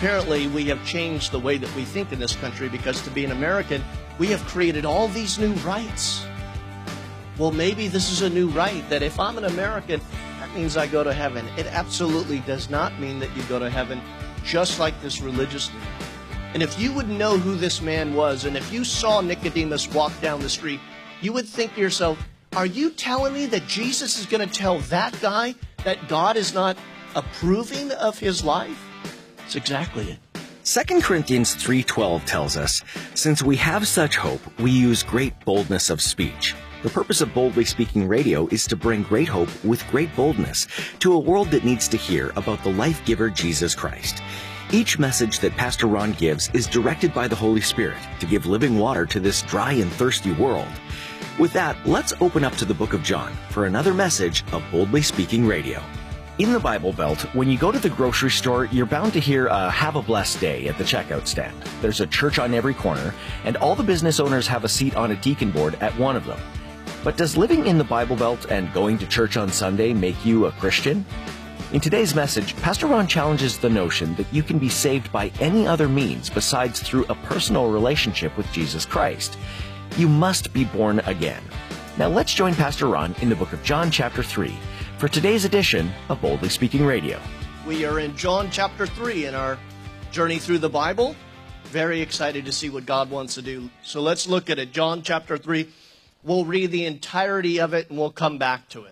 apparently we have changed the way that we think in this country, because to be an American, we have created all these new rights. Well, maybe this is a new right, that if I'm an American, that means I go to heaven. It absolutely does not mean that you go to heaven, just like this religious leader. And if you would know who this man was, and if you saw Nicodemus walk down the street, you would think to yourself, are you telling me that Jesus is going to tell that guy that God is not approving of his life? That's exactly it. 2 Corinthians 3:12 tells us, since we have such hope, we use great boldness of speech. The purpose of Boldly Speaking Radio is to bring great hope with great boldness to a world that needs to hear about the life-giver Jesus Christ. Each message that Pastor Ron gives is directed by the Holy Spirit to give living water to this dry and thirsty world. With that, let's open up to the book of John for another message of Boldly Speaking Radio. In the Bible Belt, when you go to the grocery store, you're bound to hear a "Have a blessed day" at the checkout stand. There's a church on every corner, and all the business owners have a seat on a deacon board at one of them. But does living in the Bible Belt and going to church on Sunday make you a Christian? In today's message, Pastor Ron challenges the notion that you can be saved by any other means besides through a personal relationship with Jesus Christ. You must be born again. Now let's join Pastor Ron in the book of John chapter 3 for today's edition of Boldly Speaking Radio. We are in John chapter 3 in our journey through the Bible. Very excited to see what God wants to do. So let's look at it. John chapter 3. We'll read the entirety of it and we'll come back to it.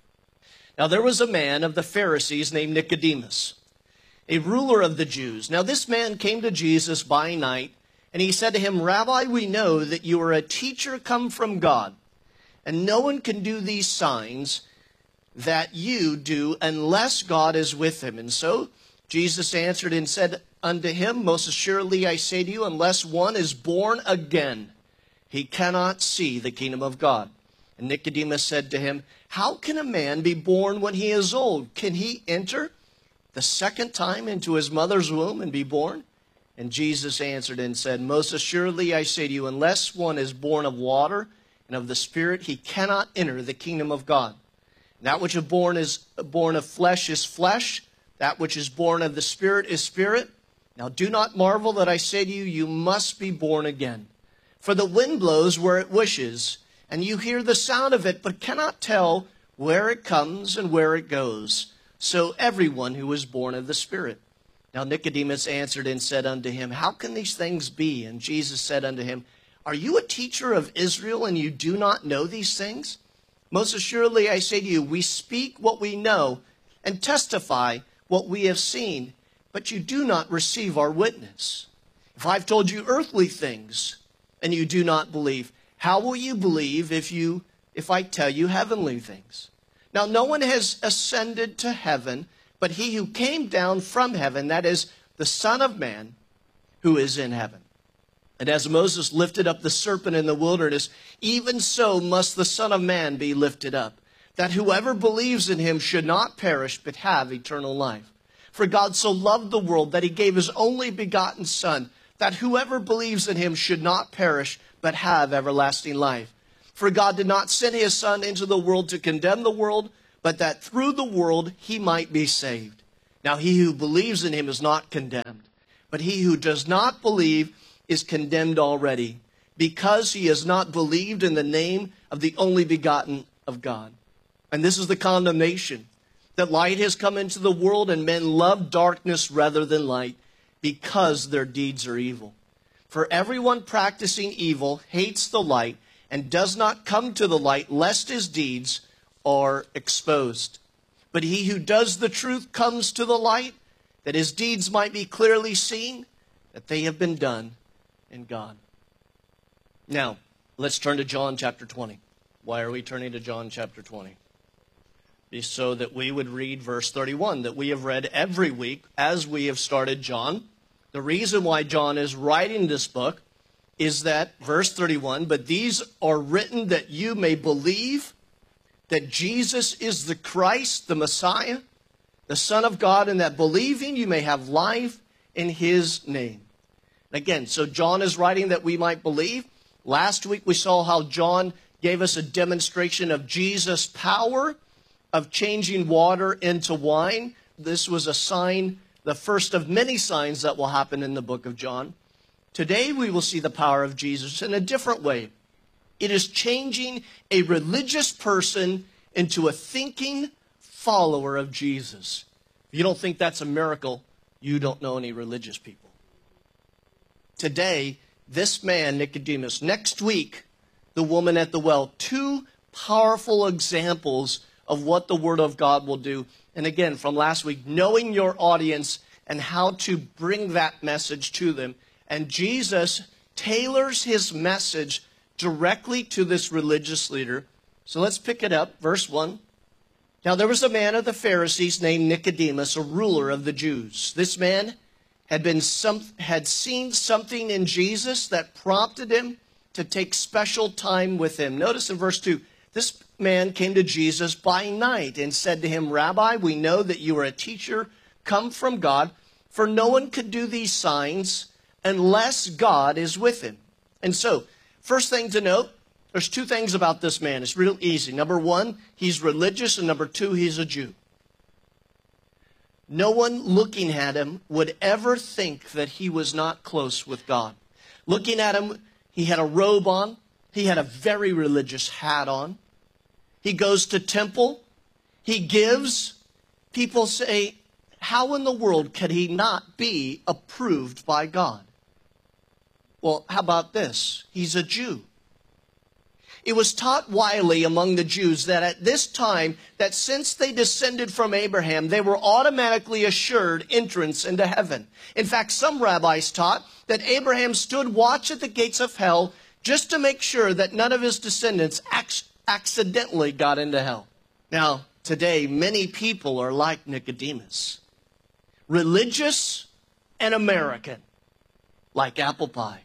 Now there was a man of the Pharisees named Nicodemus, a ruler of the Jews. Now this man came to Jesus by night, and he said to him, Rabbi, we know that you are a teacher come from God, and no one can do these signs that you do unless God is with him. And so Jesus answered and said unto him, Most assuredly I say to you, unless one is born again, he cannot see the kingdom of God. And Nicodemus said to him, How can a man be born when he is old? Can he enter the second time into his mother's womb and be born? And Jesus answered and said, Most assuredly I say to you, unless one is born of water and of the Spirit, he cannot enter the kingdom of God. And that which is born of flesh is flesh, that which is born of the Spirit is spirit. Now do not marvel that I say to you, you must be born again. For the wind blows where it wishes, and you hear the sound of it, but cannot tell where it comes and where it goes. So everyone who is born of the Spirit. Now Nicodemus answered and said unto him, How can these things be? And Jesus said unto him, Are you a teacher of Israel, and you do not know these things? Most assuredly I say to you, we speak what we know, and testify what we have seen, but you do not receive our witness. If I've told you earthly things, and you do not believe, how will you believe if I tell you heavenly things? Now no one has ascended to heaven, but he who came down from heaven, that is, the Son of Man, who is in heaven. And as Moses lifted up the serpent in the wilderness, even so must the Son of Man be lifted up, that whoever believes in him should not perish, but have eternal life. For God so loved the world that he gave his only begotten Son, that whoever believes in him should not perish, but have everlasting life. For God did not send his Son into the world to condemn the world, but that through the world he might be saved. Now he who believes in him is not condemned, but he who does not believe is condemned already, because he has not believed in the name of the only begotten of God. And this is the condemnation, that light has come into the world, and men love darkness rather than light, because their deeds are evil. For everyone practicing evil hates the light and does not come to the light, lest his deeds are exposed. But he who does the truth comes to the light, that his deeds might be clearly seen, that they have been done in God. Now, let's turn to John chapter 20. Why are we turning to John chapter 20? It's so that we would read verse 31 that we have read every week as we have started John. The reason why John is writing this book is that, verse 31, but these are written that you may believe that Jesus is the Christ, the Messiah, the Son of God, and that believing you may have life in his name. Again, so John is writing that we might believe. Last week we saw how John gave us a demonstration of Jesus' power of changing water into wine. This was a sign the first of many signs that will happen in the book of John. Today we will see the power of Jesus in a different way. It is changing a religious person into a thinking follower of Jesus. If you don't think that's a miracle, you don't know any religious people. Today, this man, Nicodemus, next week, the woman at the well, two powerful examples of what the Word of God will do. And again, from last week, knowing your audience and how to bring that message to them. And Jesus tailors his message directly to this religious leader. So let's pick it up. Verse 1. Now there was a man of the Pharisees named Nicodemus, a ruler of the Jews. This man had seen something in Jesus that prompted him to take special time with him. Notice in verse 2, this man came to Jesus by night and said to him, Rabbi, we know that you are a teacher come from God, for no one could do these signs unless God is with him. And so, first thing to note, there's two things about this man. It's real easy. Number one, he's religious, and number two, he's a Jew. No one looking at him would ever think that he was not close with God. Looking at him, he had a robe on. He had a very religious hat on. He goes to temple. He gives. People say, how in the world could he not be approved by God? Well, how about this? He's a Jew. It was taught widely among the Jews that at this time, that since they descended from Abraham, they were automatically assured entrance into heaven. In fact, some rabbis taught that Abraham stood watch at the gates of hell just to make sure that none of his descendants accidentally got into hell. Now, today, many people are like Nicodemus. Religious and American, like apple pie.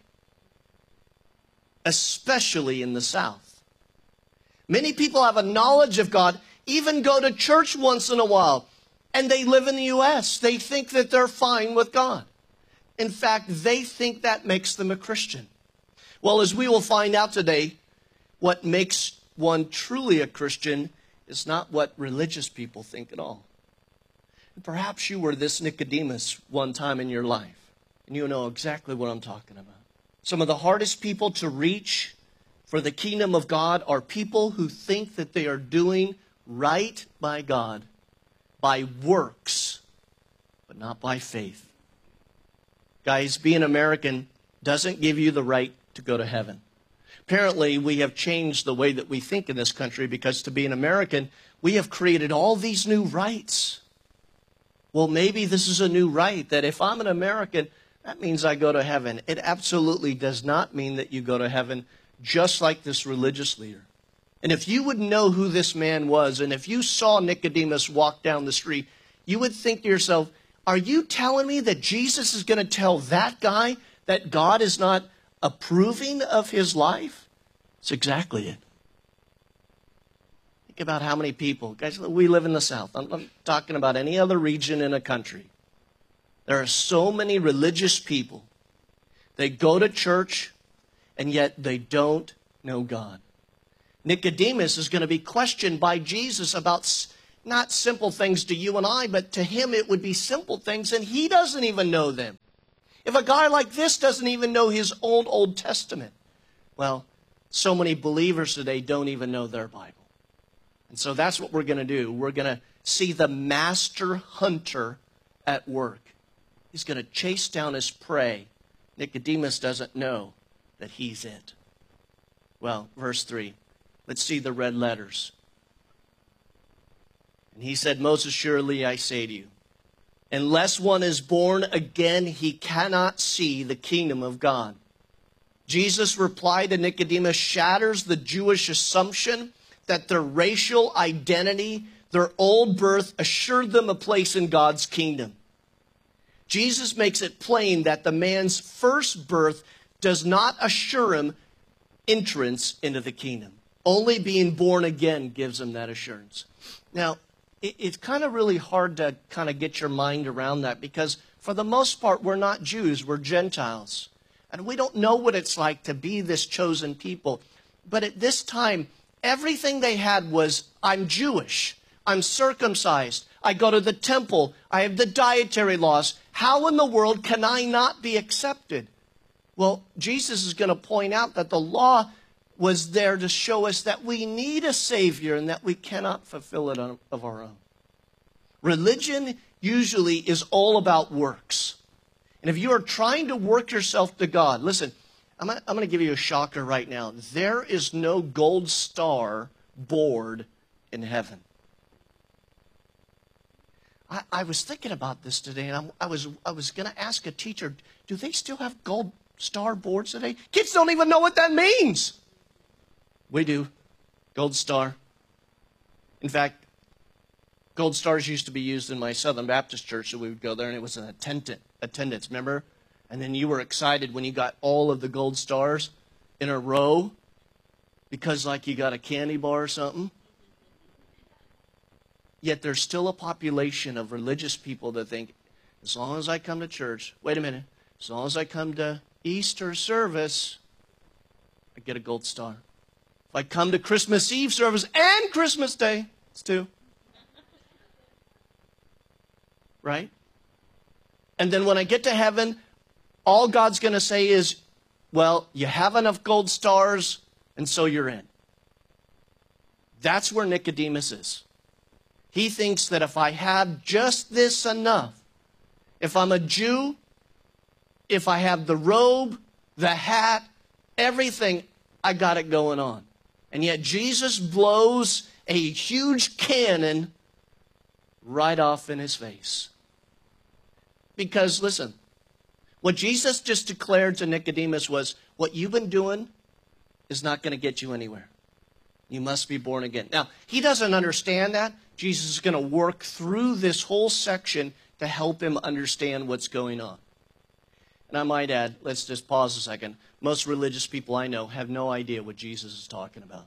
Especially in the South. Many people have a knowledge of God, even go to church once in a while, and they live in the U.S. They think that they're fine with God. In fact, they think that makes them a Christian. Well, as we will find out today, what makes one truly a Christian is not what religious people think at all. And perhaps you were this Nicodemus one time in your life, and you know exactly what I'm talking about. Some of the hardest people to reach for the kingdom of God are people who think that they are doing right by God by works, but not by faith. Guys, being American doesn't give you the right to go to heaven. Apparently, we have changed the way that we think in this country because to be an American, we have created all these new rights. Well, maybe this is a new right that if I'm an American, that means I go to heaven. It absolutely does not mean that you go to heaven, just like this religious leader. And if you would know who this man was, and if you saw Nicodemus walk down the street, you would think to yourself, are you telling me that Jesus is going to tell that guy that God is not approving of his life? It's exactly it. Think about how many people, guys, we live in the South. I'm not talking about any other region in a country. There are so many religious people. They go to church, and yet they don't know God. Nicodemus is going to be questioned by Jesus about not simple things to you and I, but to him it would be simple things, and he doesn't even know them. If a guy like this doesn't even know his own Old Testament, well, so many believers today don't even know their Bible. And so that's what we're going to do. We're going to see the master hunter at work. He's going to chase down his prey. Nicodemus doesn't know that he's it. Well, verse 3. Let's see the red letters. And he said, most assuredly I say to you, unless one is born again, he cannot see the kingdom of God. Jesus' reply to Nicodemus shatters the Jewish assumption that their racial identity, their old birth, assured them a place in God's kingdom. Jesus makes it plain that the man's first birth does not assure him entrance into the kingdom. Only being born again gives him that assurance. Now, it's kind of really hard to kind of get your mind around that because for the most part, we're not Jews, we're Gentiles. And we don't know what it's like to be this chosen people. But at this time, everything they had was, I'm Jewish. I'm circumcised. I go to the temple. I have the dietary laws. How in the world can I not be accepted? Well, Jesus is going to point out that the law was there to show us that we need a Savior and that we cannot fulfill it of our own. Religion usually is all about works. And if you are trying to work yourself to God, listen, I'm going to give you a shocker right now. There is no gold star board in heaven. I was thinking about this today, and I was going to ask a teacher, do they still have gold star boards today? Kids don't even know what that means. We do. Gold star. In fact, gold stars used to be used in my Southern Baptist church, so we would go there, and it was an attendance, remember? And then you were excited when you got all of the gold stars in a row because like you got a candy bar or something. Yet there's still a population of religious people that think, as long as I come to church, wait a minute, as long as I come to Easter service, I get a gold star. If I come to Christmas Eve service and Christmas Day, it's two. Right? And then when I get to heaven, all God's going to say is, well, you have enough gold stars, and so you're in. That's where Nicodemus is. He thinks that if I have just this enough, if I'm a Jew, if I have the robe, the hat, everything, I got it going on. And yet Jesus blows a huge cannon right off in his face. Because, listen, what Jesus just declared to Nicodemus was, what you've been doing is not going to get you anywhere. You must be born again. Now, he doesn't understand that. Jesus is going to work through this whole section to help him understand what's going on. And I might add, let's just pause a second. Most religious people I know have no idea what Jesus is talking about.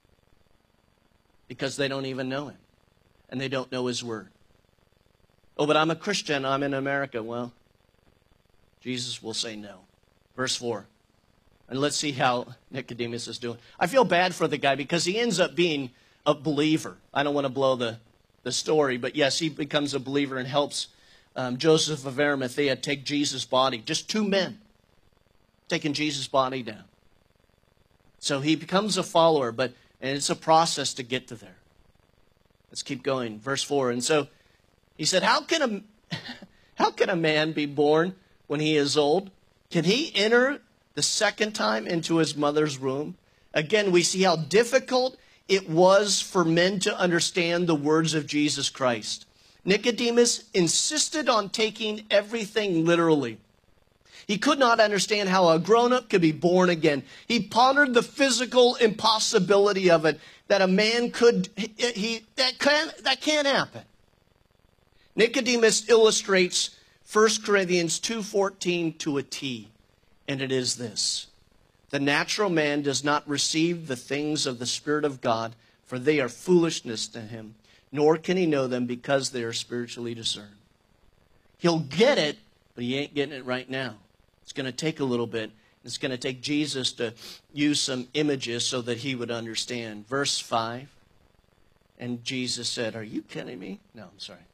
Because they don't even know him. And they don't know his word. Oh, but I'm a Christian. I'm in America. Well, Jesus will say no. Verse 4. And let's see how Nicodemus is doing. I feel bad for the guy because he ends up being a believer. I don't want to blow the story, but yes, he becomes a believer and helps Joseph of Arimathea take Jesus' body. Just two men taking Jesus' body down. So he becomes a follower, and it's a process to get to there. Let's keep going. Verse 4. And so he said, how can a man be born when he is old? Can he enter the second time into his mother's womb? Again, we see how difficult it was for men to understand the words of Jesus Christ. Nicodemus insisted on taking everything literally. He could not understand how a grown-up could be born again. He pondered the physical impossibility of it, that a man that can't happen. Nicodemus illustrates 1 Corinthians 2:14 to a T, and it is this: the natural man does not receive the things of the Spirit of God, for they are foolishness to him, nor can he know them because they are spiritually discerned. He'll get it, but he ain't getting it right now. It's going to take a little bit. It's going to take Jesus to use some images so that he would understand. Verse 5, and Jesus said, are you kidding me? No, I'm sorry.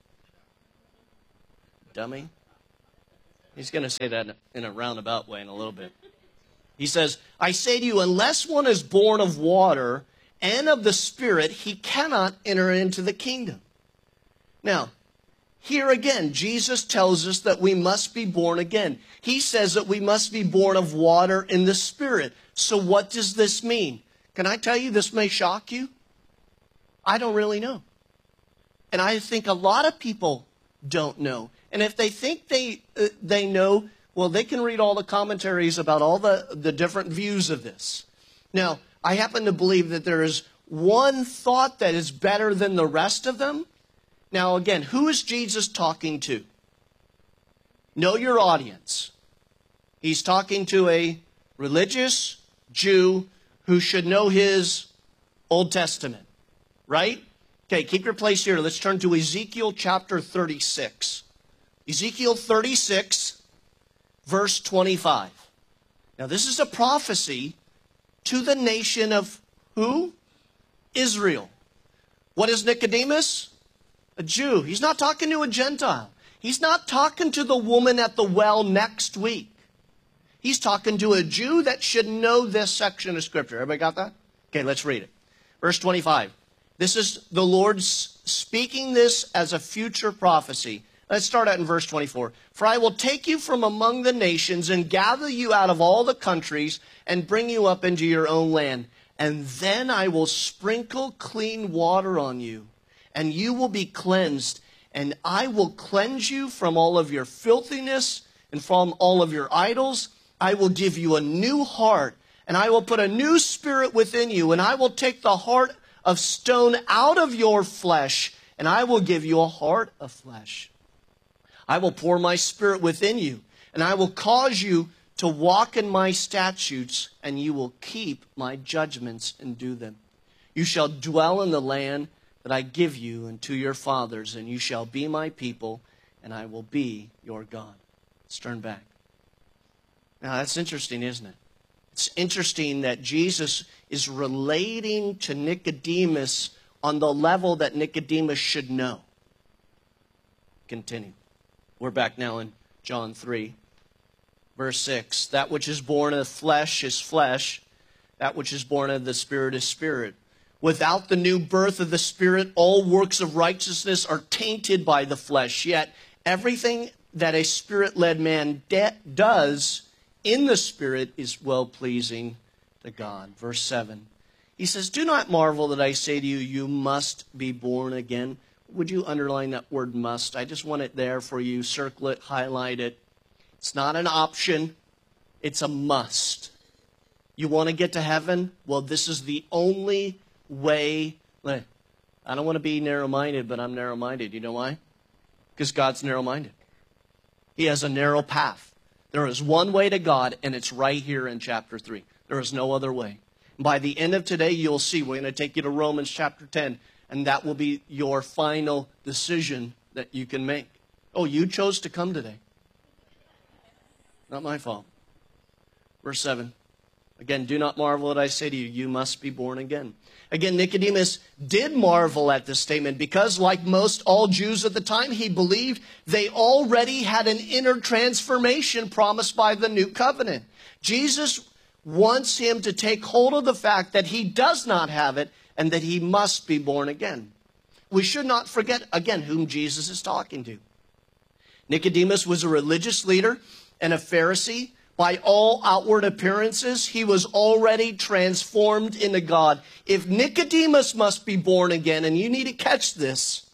Dummy. He's going to say that in a roundabout way in a little bit. He says, I say to you, unless one is born of water and of the Spirit, he cannot enter into the kingdom. Now, here again, Jesus tells us that we must be born again. He says that we must be born of water and the Spirit. So what does this mean? Can I tell you, this may shock you? I don't really know. And I think a lot of people don't know. And if they think they know, well, they can read all the commentaries about all the different views of this. Now, I happen to believe that there is one thought that is better than the rest of them. Now, again, who is Jesus talking to? Know your audience. He's talking to a religious Jew who should know his Old Testament, right? Okay, keep your place here. Let's turn to Ezekiel chapter 36. Ezekiel 36, verse 25. Now, this is a prophecy to the nation of who? Israel. What is Nicodemus? A Jew. He's not talking to a Gentile. He's not talking to the woman at the well next week. He's talking to a Jew that should know this section of Scripture. Everybody got that? Okay, let's read it. Verse 25. This is the Lord speaking this as a future prophecy. Let's start out in verse 24. For I will take you from among the nations and gather you out of all the countries and bring you up into your own land. And then I will sprinkle clean water on you, and you will be cleansed. And I will cleanse you from all of your filthiness and from all of your idols. I will give you a new heart, and I will put a new spirit within you. And I will take the heart of stone out of your flesh, and I will give you a heart of flesh. I will pour my spirit within you, and I will cause you to walk in my statutes, and you will keep my judgments and do them. You shall dwell in the land that I give you and to your fathers, and you shall be my people, and I will be your God. Let's turn back. Now, that's interesting, isn't it? It's interesting that Jesus is relating to Nicodemus on the level that Nicodemus should know. Continue. We're back now in John 3. Verse 6, that which is born of flesh is flesh. That which is born of the Spirit is spirit. Without the new birth of the Spirit, all works of righteousness are tainted by the flesh. Yet everything that a Spirit-led man does in the Spirit is well-pleasing to God. Verse 7, he says, do not marvel that I say to you, you must be born again. Would you underline that word must? I just want it there for you. Circle it, highlight it. It's not an option. It's a must. You want to get to heaven? Well, this is the only way. I don't want to be narrow-minded, but I'm narrow-minded. You know why? Because God's narrow-minded. He has a narrow path. There is one way to God, and it's right here in chapter 3. There is no other way. By the end of today, you'll see. We're going to take you to Romans chapter 10, and that will be your final decision that you can make. Oh, you chose to come today. Not my fault. Verse 7. Again, do not marvel that I say to you, you must be born again. Again, Nicodemus did marvel at this statement because, like most all Jews at the time, he believed they already had an inner transformation promised by the new covenant. Jesus wants him to take hold of the fact that he does not have it and that he must be born again. We should not forget, again, whom Jesus is talking to. Nicodemus was a religious leader and a Pharisee. By all outward appearances, he was already transformed into God. If Nicodemus must be born again, and you need to catch this,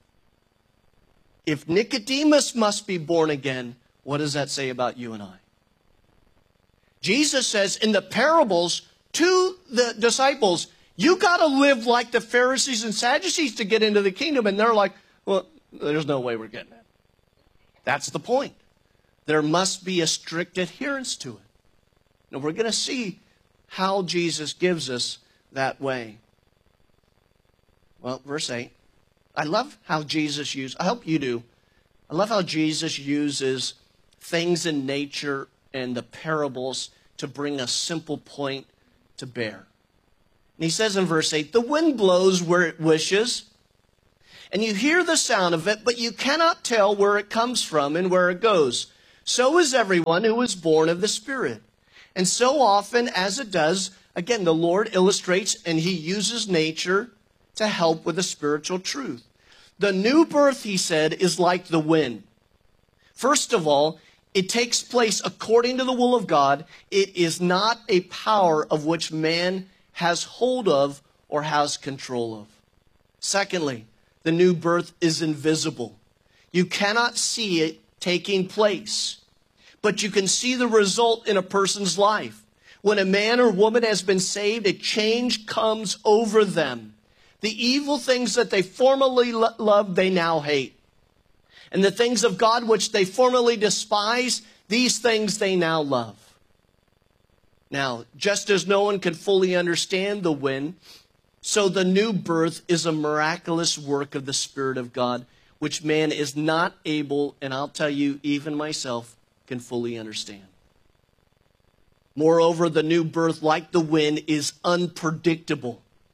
if Nicodemus must be born again, what does that say about you and I? Jesus says in the parables to the disciples, you got to live like the Pharisees and Sadducees to get into the kingdom. And they're like, well, there's no way we're getting it. That's the point. There must be a strict adherence to it. Now, we're going to see how Jesus gives us that way. Well, verse 8. I love how Jesus uses, I hope you do, I love how Jesus uses things in nature and the parables to bring a simple point to bear. And he says in verse 8, the wind blows where it wishes, and you hear the sound of it, but you cannot tell where it comes from and where it goes. So is everyone who is born of the Spirit. And so often as it does, again, the Lord illustrates and he uses nature to help with a spiritual truth. The new birth, he said, is like the wind. First of all, it takes place according to the will of God. It is not a power of which man has hold of or has control of. Secondly, the new birth is invisible. You cannot see it taking place, but you can see the result in a person's life. When a man or woman has been saved, a change comes over them. The evil things that they formerly loved, they now hate. And the things of God which they formerly despised, these things they now love. Now, just as no one can fully understand the wind, so the new birth is a miraculous work of the Spirit of God, which man is not able, and I'll tell you, even myself, can fully understand. Moreover, the new birth, like the wind, is unpredictable.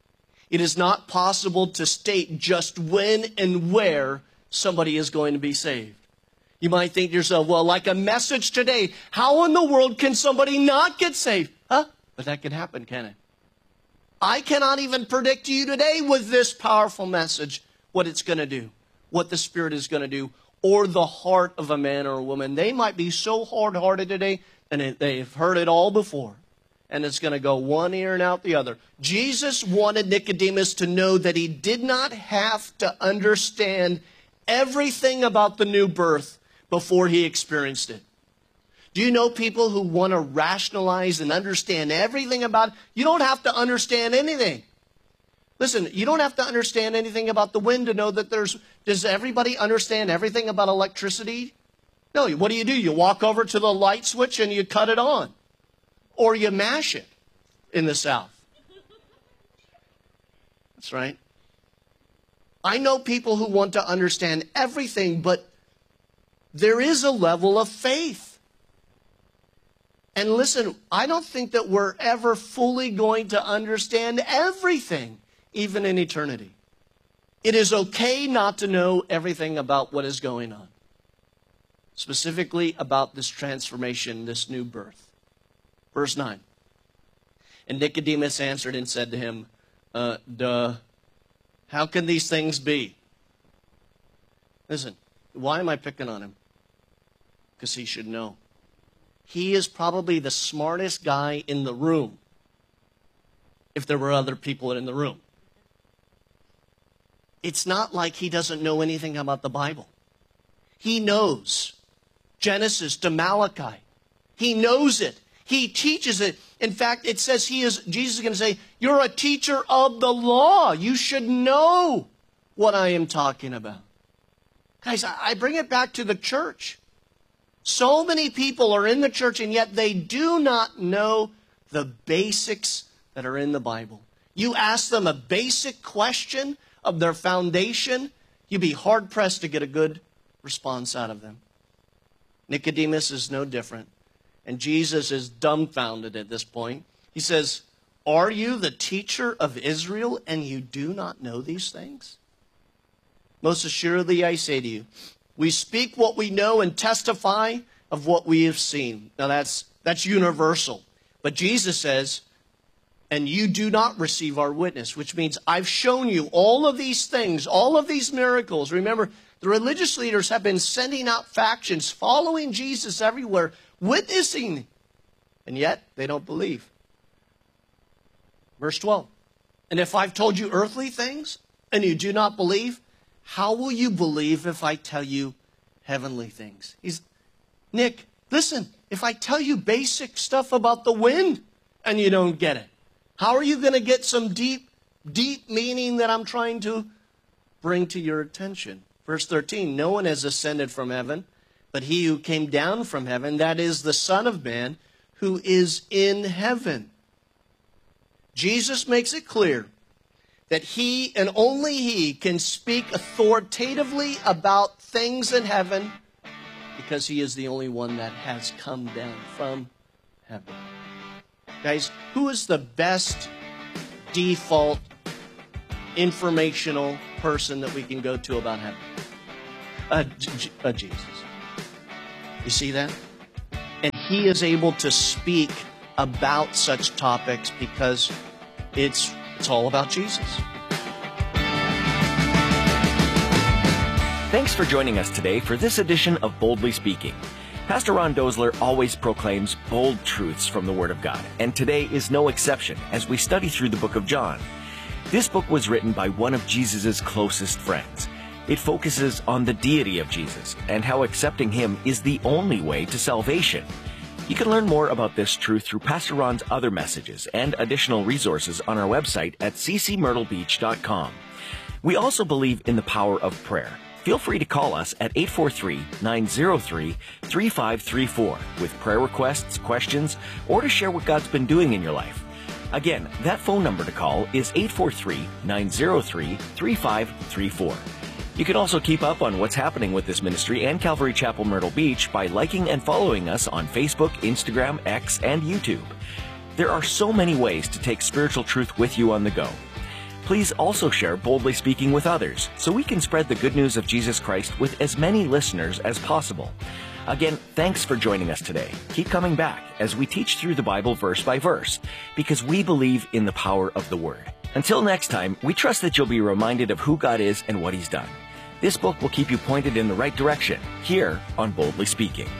It is not possible to state just when and where somebody is going to be saved. You might think to yourself, well, like a message today, how in the world can somebody not get saved? Huh? But that can happen, can it? I cannot even predict to you today with this powerful message what it's going to do, what the Spirit is going to do, or the heart of a man or a woman. They might be so hard-hearted today, and they've heard it all before, and it's going to go one ear and out the other. Jesus wanted Nicodemus to know that he did not have to understand everything about the new birth before he experienced it. Do you know people who want to rationalize and understand everything about it? You don't have to understand anything. Listen, you don't have to understand anything about the wind to know that does everybody understand everything about electricity? No, what do? You walk over to the light switch and you cut it on. Or you mash it in the South. That's right. I know people who want to understand everything, but there is a level of faith. And listen, I don't think that we're ever fully going to understand everything, even in eternity. It is okay not to know everything about what is going on, specifically about this transformation, this new birth. Verse 9. And Nicodemus answered and said to him, how can these things be? Listen, why am I picking on him? Because he should know. He is probably the smartest guy in the room, if there were other people in the room. It's not like he doesn't know anything about the Bible. He knows Genesis to Malachi. He knows it. He teaches it. In fact, it says Jesus is going to say, you're a teacher of the law. You should know what I am talking about. Guys, I bring it back to the church. So many people are in the church, and yet they do not know the basics that are in the Bible. You ask them a basic question of their foundation, you'd be hard-pressed to get a good response out of them. Nicodemus is no different, and Jesus is dumbfounded at this point. He says, are you the teacher of Israel, and you do not know these things? Most assuredly, I say to you, we speak what we know and testify of what we have seen. Now that's universal. But Jesus says, and you do not receive our witness, which means I've shown you all of these things, all of these miracles. Remember, the religious leaders have been sending out factions, following Jesus everywhere, witnessing, and yet they don't believe. Verse 12, and if I've told you earthly things and you do not believe, how will you believe if I tell you heavenly things? Nick, listen, if I tell you basic stuff about the wind and you don't get it, how are you going to get some deep meaning that I'm trying to bring to your attention? Verse 13, no one has ascended from heaven, but he who came down from heaven, that is the Son of Man, who is in heaven. Jesus makes it clear that he and only he can speak authoritatively about things in heaven because he is the only one that has come down from heaven. Guys, who is the best default informational person that we can go to about heaven? Jesus. You see that? And he is able to speak about such topics because it's all about Jesus. Thanks for joining us today for this edition of Boldly Speaking. Pastor Ron Dozler always proclaims bold truths from the Word of God, and today is no exception as we study through the book of John. This book was written by one of Jesus' closest friends. It focuses on the deity of Jesus and how accepting him is the only way to salvation. You can learn more about this truth through Pastor Ron's other messages and additional resources on our website at ccmyrtlebeach.com. We also believe in the power of prayer. Feel free to call us at 843-903-3534 with prayer requests, questions, or to share what God's been doing in your life. Again, that phone number to call is 843-903-3534. You can also keep up on what's happening with this ministry and Calvary Chapel Myrtle Beach by liking and following us on Facebook, Instagram, X, and YouTube. There are so many ways to take spiritual truth with you on the go. Please also share Boldly Speaking with others so we can spread the good news of Jesus Christ with as many listeners as possible. Again, thanks for joining us today. Keep coming back as we teach through the Bible verse by verse, because we believe in the power of the Word. Until next time, we trust that you'll be reminded of who God is and what He's done. This book will keep you pointed in the right direction here on Boldly Speaking.